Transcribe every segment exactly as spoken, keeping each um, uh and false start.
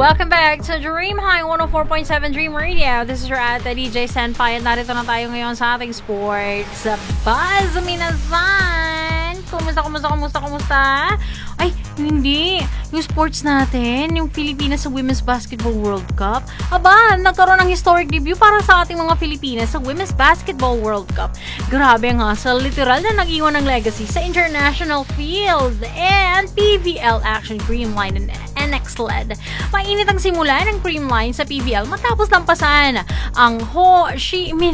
Welcome back to Dream High one oh four point seven Dream Radio. This is your ate D J Senpai at narito na tayo ngayon sa ating sports buzz. Minasan! Kumusta, kumusta, kumusta, kumusta? Ay, hindi. Yung sports natin, yung Pilipinas sa Women's Basketball World Cup. Aba, nagkaroon ng historic debut para sa ating mga Pilipinas sa Women's Basketball World Cup. Grabe nga, sa literal na nag-iwan ng legacy sa international field and P V L action Creamline and N X-led. Mainit ang simula ng Creamline sa P V L matapos lampasan ang Ho Chi Minh.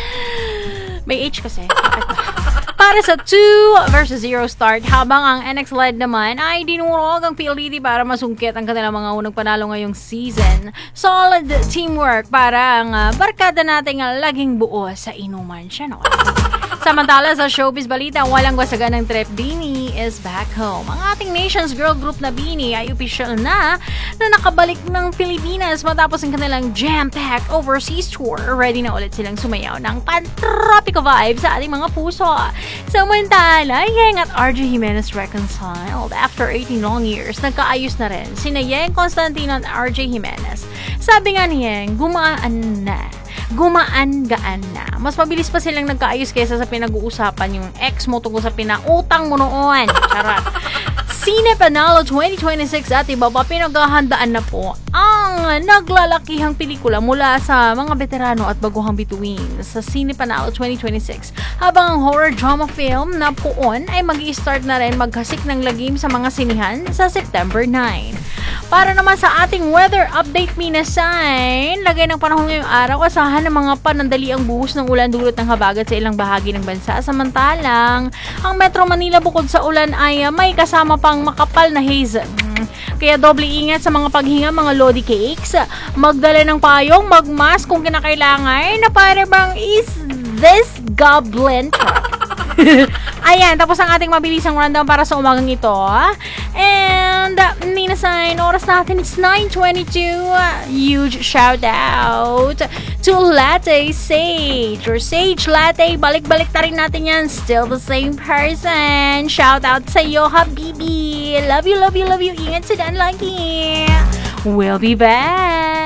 May H kasi. Para sa two versus zero start, habang ang N X-led naman ay dinurog ang P L D T para masungkit ang kanilang mga unang panalo ngayong season. Solid teamwork para ang uh, barkada nating uh, laging buo sa inuman siya, no? Samantala sa showbiz balita, walang wasagan ng trip. Beanie is back home. Ang ating nation's girl group na Beanie ay official na na nakabalik ng Pilipinas matapos ang kanilang jam-packed overseas tour. Ready na ulit silang sumayaw ng pan-tropico vibe sa ating mga puso. Samantala, Yeng at R J Jimenez reconciled after eighteen long years. Nagkaayos na rin sina Yeng Constantino at R J Jimenez. Sabi nga ni Yeng, gumaan na. Gumaan-gaan na. Mas mabilis pa silang nagkaayos kaysa sa pinag-uusapan yung ex mo tungkol sa pinautang mo noon. Charot. Cine Panalo twenty twenty-six at iba pa pinaghahandaan na po ang naglalakihang pelikula mula sa mga veterano at baguhang bituin sa Cine Panalo twenty twenty-six. Habang ang horror drama film na poon ay mag-i-start na rin maghasik ng lagim sa mga sinihan sa September nine. Para naman sa ating weather update, minasan, lagay ng panahon ngayong araw, asahan ng mga panandaliang buhos ng ulan dulot ng habagat sa ilang bahagi ng bansa. Samantalang, ang Metro Manila bukod sa ulan ay uh, may kasama pang makapal na haze. Kaya doble ingat sa mga paghinga, mga lodi cakes. Magdala ng payong, magmask kung kinakailangan na para bang is this goblin? Ayan, tapos ang ating mabilisang rundown para sa umagang ito. And, uh, minasan, oras natin is nine twenty-two. Huge shout out to Latte Sage or Sage Latte. Balik-balik na rin natin yan. Still the same person. Shout out sa iyo, Habibi. Love you, love you, love you. Ingat sa daan lagi. We'll be back.